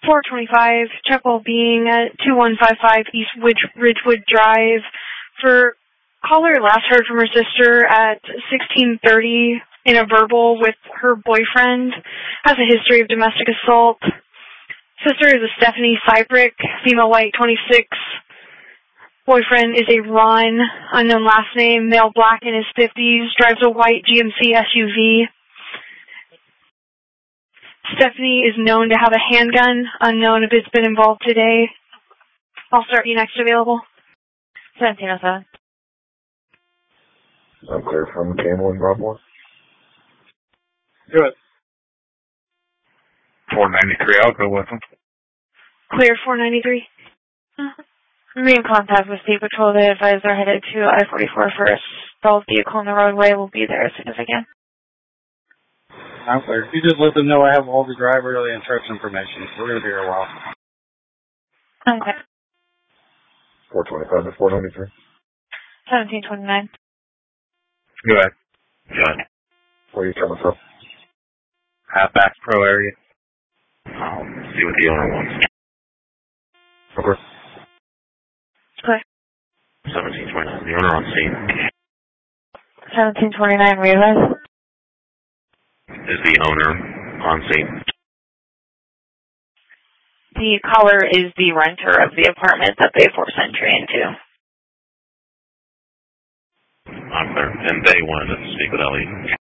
425, check well-being at 2155 East Ridgewood Drive. For caller last heard from her sister at 1630 in a verbal with her boyfriend, has a history of domestic assault. Sister is a Stephanie Cyprick, female white, 26. Boyfriend is a Ron, unknown last name, male black in his 50s, drives a white GMC SUV. Stephanie is known to have a handgun, unknown if it's been involved today. I'll start you next available. 1707. I'm clear from Camel and Rob. Do it. 493, I'll go with them. Clear 493. Be in contact with State Patrol. They advise they're headed to I-44 first. The vehicle on the roadway will be there as soon as I can. I'm clear. You just let them know I have all the driver and instruction information. We're going to be here a while. Okay. 425 to 493. 1729. Go ahead. John. Where are you coming from? Back Pro area. I'll see what the owner wants. Okay. Clear. 1729. The owner on scene. 1729, realize. Is the owner on scene? The caller is the renter of the apartment that they forced entry into. I'm clear. And they wanted to speak with Ellie.